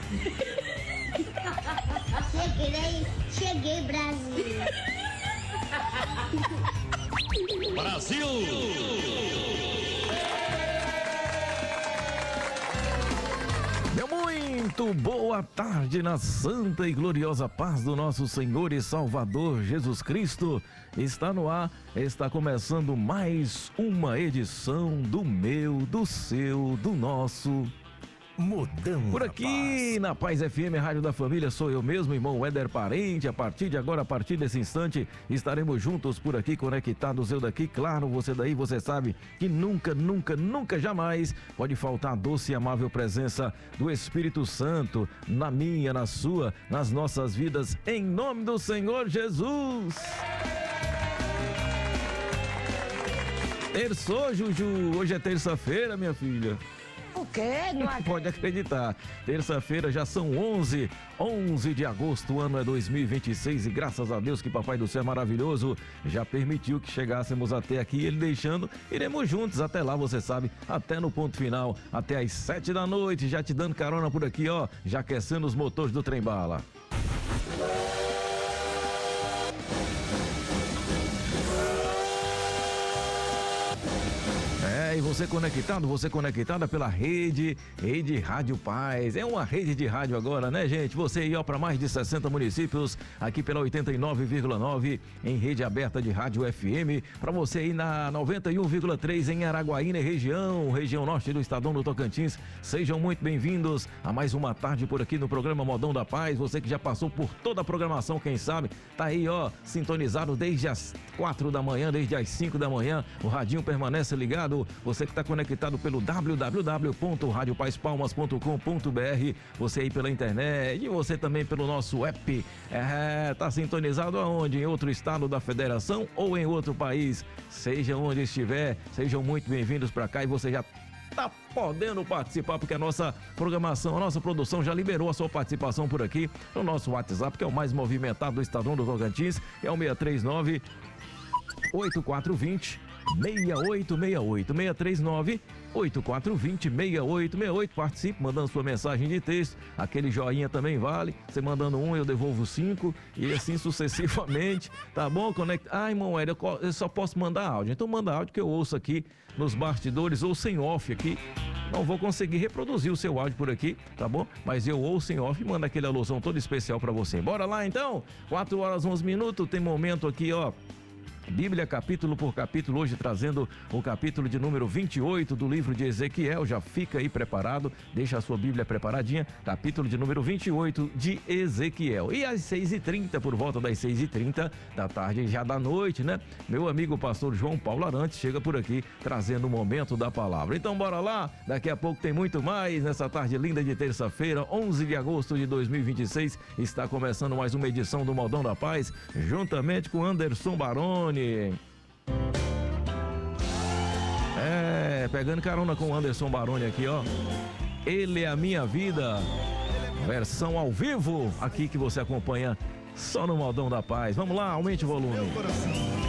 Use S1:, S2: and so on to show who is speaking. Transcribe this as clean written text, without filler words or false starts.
S1: Cheguei, Brasil.
S2: Brasil! Muito boa tarde na santa e gloriosa paz do nosso Senhor e Salvador Jesus Cristo. Está no ar, está começando mais uma edição do meu, do seu, do nosso Mudando por aqui na Paz FM, Rádio da Família. Sou eu mesmo, irmão Éder Parente. A partir de agora, a partir desse instante, estaremos juntos por aqui, conectados, eu daqui, claro, você daí. Você sabe que nunca, nunca, nunca, jamais pode faltar a doce e amável presença do Espírito Santo na minha, na sua, nas nossas vidas, em nome do Senhor Jesus. Terçou, Juju, hoje é terça-feira, minha filha.
S3: O quê? Não
S2: pode acreditar. Terça-feira já são 11 de agosto, o ano é 2026 e graças a Deus que Papai do Céu é maravilhoso, já permitiu que chegássemos até aqui, ele deixando, iremos juntos até lá, você sabe, até no ponto final, até às 7 da noite, já te dando carona por aqui, ó, já aquecendo os motores do trem-bala. E você conectada pela rede Rádio Paz. É uma rede de rádio agora, né, gente? Você aí, ó, para mais de 60 municípios, aqui pela 89,9 em rede aberta de rádio FM. Para você aí na 91,3 em Araguaína, região norte do estadão do Tocantins. Sejam muito bem-vindos a mais uma tarde por aqui no programa Modão da Paz. Você que já passou por toda a programação, quem sabe, tá aí, ó, sintonizado desde as 4 da manhã, desde as 5 da manhã. O radinho permanece ligado. Você que está conectado pelo www.radiopaizpalmas.com.br, você aí pela internet e você também pelo nosso app, tá sintonizado aonde? Em outro estado da federação ou em outro país? Seja onde estiver, sejam muito bem-vindos para cá e você já tá podendo participar, porque a nossa programação, a nossa produção já liberou a sua participação por aqui no nosso WhatsApp, que é o mais movimentado do estadão do Tocantins, é o 639 8420 6868 639 8420 6868. Participe mandando sua mensagem de texto, aquele joinha também vale, você mandando um eu devolvo 5 e assim sucessivamente, tá bom? Irmão Éder, eu só posso mandar áudio, então manda áudio que eu ouço aqui nos bastidores ou sem off aqui. Não vou conseguir reproduzir o seu áudio por aqui, tá bom? Mas eu ouço em off e mando aquele alusão todo especial pra você. Bora lá então, 4 horas 11 minutos, tem momento aqui, ó, Bíblia capítulo por capítulo, hoje trazendo o capítulo de número 28 do livro de Ezequiel. Já fica aí preparado, deixa a sua Bíblia preparadinha, capítulo de número 28 de Ezequiel. E às 6h30, por volta das 6h30 da tarde, já da noite, né? Meu amigo pastor João Paulo Arantes chega por aqui trazendo o momento da palavra. Então bora lá, daqui a pouco tem muito mais nessa tarde linda de terça-feira, 11 de agosto de 2026, está começando mais uma edição do Modão da Paz, juntamente com Anderson Baroni. Pegando carona com o Anderson Baroni aqui, ó. Ele é a minha vida, versão ao vivo, aqui que você acompanha só no Modão da Paz. Vamos lá, aumente o volume. Meu coração.